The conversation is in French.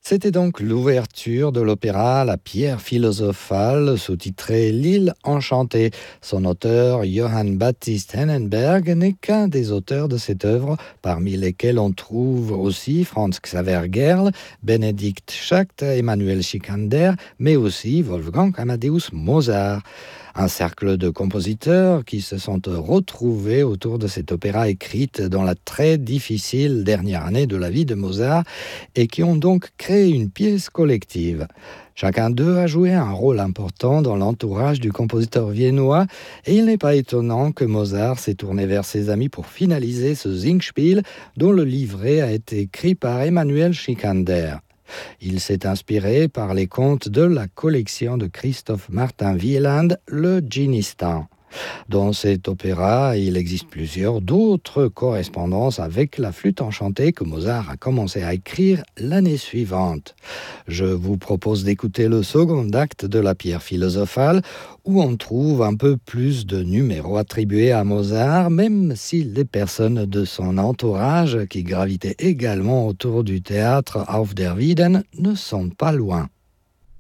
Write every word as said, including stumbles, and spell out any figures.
C'était donc l'ouverture de l'opéra La Pierre philosophale, sous-titré L'île enchantée. Son auteur, Johann Baptist Hennenberg, n'est qu'un des auteurs de cette œuvre, parmi lesquels on trouve aussi Franz Xaver Gerl, Benedikt Schacht, Emmanuel Schikaneder, mais aussi Wolfgang Amadeus Mozart. Un cercle de compositeurs qui se sont retrouvés autour de cet opéra écrite dans la très difficile dernière année de la vie de Mozart et qui ont donc créé une pièce collective. Chacun d'eux a joué un rôle important dans l'entourage du compositeur viennois et il n'est pas étonnant que Mozart s'est tourné vers ses amis pour finaliser ce Singspiel dont le livret a été écrit par Emmanuel Schikaneder. Il s'est inspiré par les contes de la collection de Christoph Martin Wieland, le Dschinnistan. Dans cet opéra, il existe plusieurs d'autres correspondances avec la flûte enchantée que Mozart a commencé à écrire l'année suivante. Je vous propose d'écouter le second acte de La Pierre philosophale, où on trouve un peu plus de numéros attribués à Mozart, même si les personnes de son entourage, qui gravitaient également autour du théâtre Auf der Wieden, ne sont pas loin.